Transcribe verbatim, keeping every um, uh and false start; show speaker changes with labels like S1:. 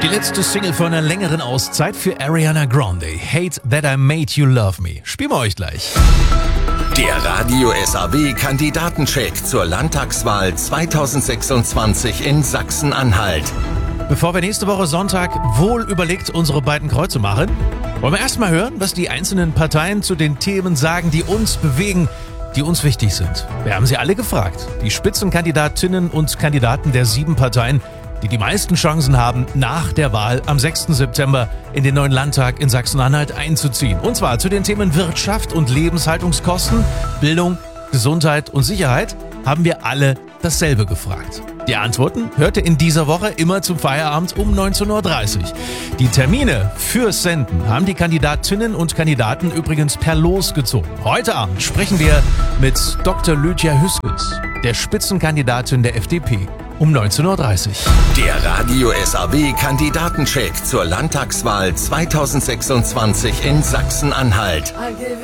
S1: Die letzte Single von einer längeren Auszeit für Ariana Grande. Hate That I Made You Love Me. Spielen wir euch gleich.
S2: Der Radio S A W-Kandidatencheck zur Landtagswahl zweitausendsechsundzwanzig in Sachsen-Anhalt.
S1: Bevor wir nächste Woche Sonntag wohl überlegt unsere beiden Kreuze machen, wollen wir erstmal hören, was die einzelnen Parteien zu den Themen sagen, die uns bewegen, die uns wichtig sind. Wir haben sie alle gefragt. Die Spitzenkandidatinnen und Kandidaten der sieben Parteien, die die meisten Chancen haben, nach der Wahl am sechsten September in den neuen Landtag in Sachsen-Anhalt einzuziehen. Und zwar zu den Themen Wirtschaft und Lebenshaltungskosten, Bildung, Gesundheit und Sicherheit haben wir alle dasselbe gefragt. Die Antworten hört ihr in dieser Woche immer zum Feierabend um neunzehn Uhr dreißig. Die Termine fürs Senden haben die Kandidatinnen und Kandidaten übrigens per Los gezogen. Heute Abend sprechen wir mit Doktor Lydia Hüskes, der Spitzenkandidatin der F D P, um neunzehn Uhr dreißig.
S2: Der Radio S A W-Kandidatencheck zur Landtagswahl zweitausendsechsundzwanzig in Sachsen-Anhalt.